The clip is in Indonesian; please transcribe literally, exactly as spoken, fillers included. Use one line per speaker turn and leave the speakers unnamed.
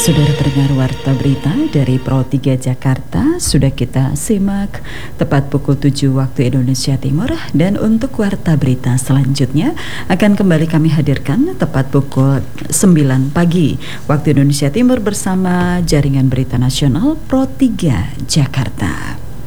Saudara pendengar Warta Berita dari Pro tiga Jakarta, sudah kita simak tepat pukul tujuh waktu Indonesia Timur, dan untuk Warta Berita selanjutnya akan kembali kami hadirkan tepat pukul sembilan pagi waktu Indonesia Timur bersama Jaringan Berita Nasional Pro tiga Jakarta.